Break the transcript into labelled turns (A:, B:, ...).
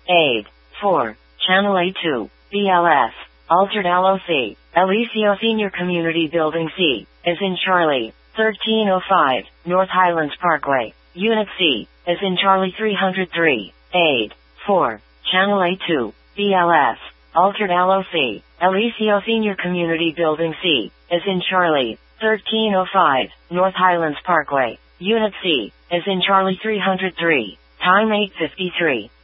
A: Aid. 4. Channel A2. BLS. Altered LOC. Eliseo Senior Community Building C. As in Charlie. 1305. North Highlands Parkway. Unit C. As in Charlie 303. Aid. 4. Channel A2. BLS. Altered LOC. Eliseo Senior Community Building C. As in Charlie. 1305. North Highlands Parkway. Unit C. As in Charlie 303. Time 8:53.